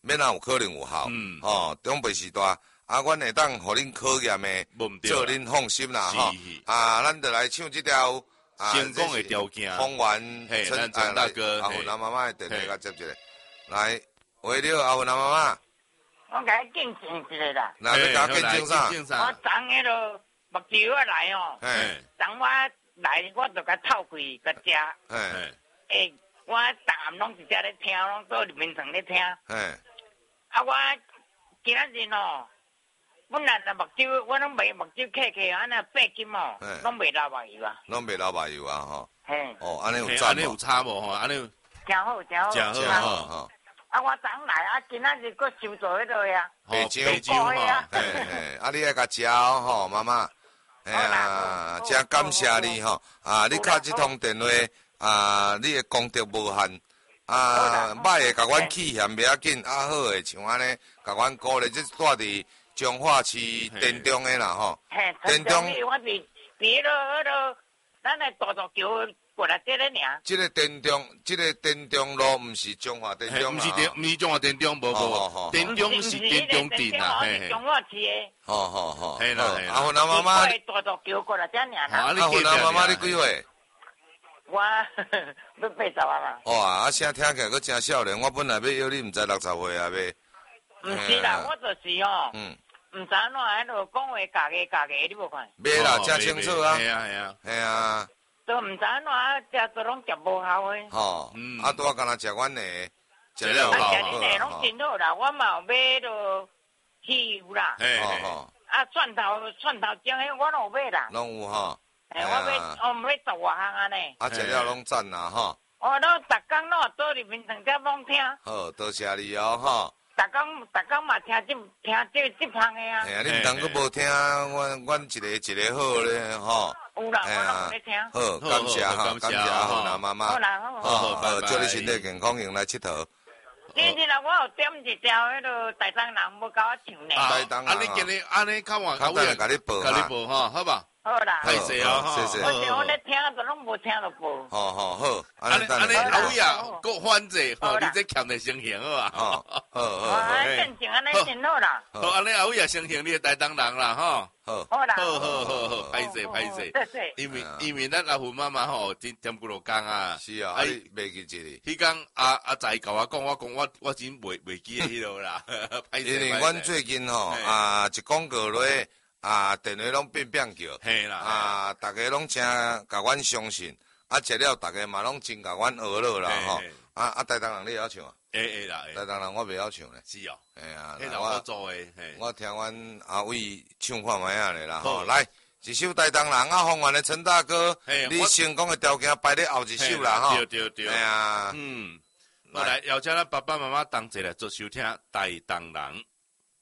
免哪有可能有效。长辈时代，阮会当互恁考验的，做恁放心啦，吼。咱就来唱这条成功的条件。 丰原陈大哥， 阿芬阿妈妈的电话甲接一个，来，喂了，阿芬阿妈妈。 我甲你见证一下啦。 那要甲见证啥？ 我昨迄落目睭我来哦，昨我来我就甲透开甲食。我逐暗拢是遮咧听，拢做面床咧听。我今仔日哦，本来目睭我拢卖目睭客客安尼8斤哦，拢卖老麻油啊。 拢卖老麻油啊，吼。安尼有安尼有差无吼？安尼真好， 真好吼。 我昨来今仔日佫收做迄落呀。 白酒吼。 你爱甲食吼，妈妈。真感谢你吼。你敲这通电话。你的功德无限，歹的甲阮气嫌袂要紧，好的像安尼，甲阮鼓励，这住伫彰化市田中的啦吼。 田中，我伫迄落，咱的大道桥过来这个尔。 这个田中路，毋是彰化田中啦。 毋是彰化田中，无。田中是田中镇啦， 彰化市的。 好。 嘿啦。 阿芬阿妈妈， 大道桥过来这尔啦。 阿芬阿妈妈，你几岁？ 我要80啊啦。 哇，声听起来佫真少年。我本来要邀你，毋知60岁啊要。 毋是啦，我就是哦。毋知怎喺度讲话家己，你无看？ 袂啦，真清楚啊。 系啊。 都毋知怎食都拢食无效诶。 拄啊，敢若食阮的， 食了好。 食恁的拢真好啦，我嘛有买迄落汽油啦。蒜头姜迄我拢有买啦。 拢有吼。 我买10外项安尼。 食了拢赞啦吼。 拢逐工拢倒入面床遮拢听。 好，多谢你哦吼。 逐工嘛听这项的啊。 你毋通佫无听，阮一个好咧吼。 有啦，我拢在听。 好，感谢哈，感谢好啦妈妈。 好啦， 好，祝你身体健康，用来佚佗。 今日啦，我有点一条迄落大当人要甲我唱呢。 大当人。 你今日安尼较晚， 较晚甲你报哈，好吧？ 好啦， 谢谢啊， 谢谢。 我咧听，都拢无听到报。 好， 安尼阿伟啊，够反者，吼，你这欠的成形好啊， 好，正经安尼真好啦。 好，安尼阿伟啊，成形你的大当人啦，吼。 好啦， 好，歹势，因为咱阿父妈妈吼，添几落工啊。 是啊，袂记一哩。 迄工阿仔甲我讲，我真袂记迄落啦。 因为阮最近吼一广告咧。电话拢变叫， 嘿啦， 大家拢真甲阮相信，食了大家嘛拢真甲阮学了啦吼，大当人你会晓唱啊？ 会啦， 大当人我袂晓唱咧。 是哦， 我做诶， 我听阮阿伟唱看卖啊咧啦吼，来一首大当人丰原的陈大哥，你成功的条件摆咧后一首啦吼， 对， 哎呀， 来邀请咱爸爸妈妈同齐来做收听大当人。